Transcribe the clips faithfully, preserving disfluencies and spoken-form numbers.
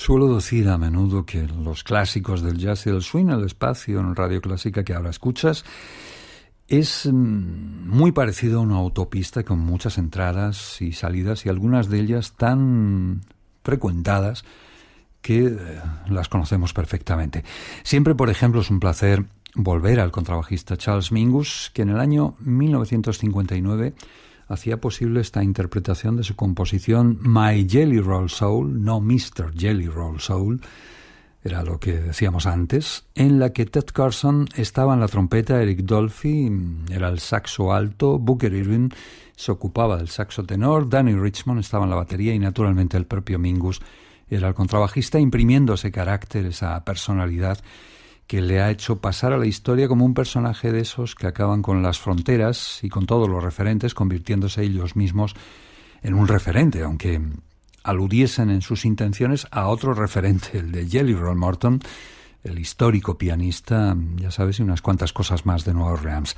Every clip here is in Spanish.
Suelo decir a menudo que los clásicos del jazz y del swing, el espacio en Radio Clásica que ahora escuchas, es muy parecido a una autopista con muchas entradas y salidas y algunas de ellas tan frecuentadas que las conocemos perfectamente. Siempre, por ejemplo, es un placer volver al contrabajista Charles Mingus, que en el año mil novecientos cincuenta y nueve hacía posible esta interpretación de su composición My Jelly Roll Soul, no mister Jelly Roll Soul, era lo que decíamos antes, en la que Ted Carson estaba en la trompeta, Eric Dolphy era el saxo alto, Booker Irving se ocupaba del saxo tenor, Danny Richmond estaba en la batería y naturalmente el propio Mingus era el contrabajista, imprimiendo ese carácter, esa personalidad que le ha hecho pasar a la historia como un personaje de esos que acaban con las fronteras y con todos los referentes, convirtiéndose ellos mismos en un referente, aunque aludiesen en sus intenciones a otro referente, el de Jelly Roll Morton, el histórico pianista, ya sabes, y unas cuantas cosas más de Nueva Orleans.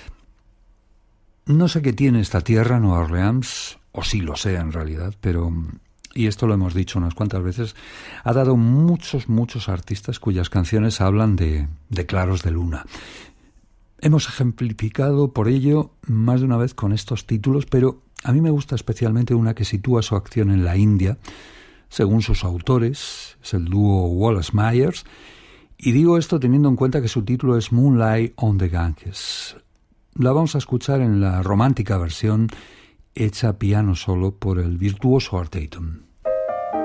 No sé qué tiene esta tierra, Nueva Orleans, o sí lo sé en realidad, pero... y esto lo hemos dicho unas cuantas veces, ha dado muchos, muchos artistas cuyas canciones hablan de, de claros de luna. Hemos ejemplificado por ello más de una vez con estos títulos, pero a mí me gusta especialmente una que sitúa su acción en la India, según sus autores, es el dúo Wallace-Myers, y digo esto teniendo en cuenta que su título es Moonlight on the Ganges. La vamos a escuchar en la romántica versión hecha piano solo por el virtuoso Art Tatum.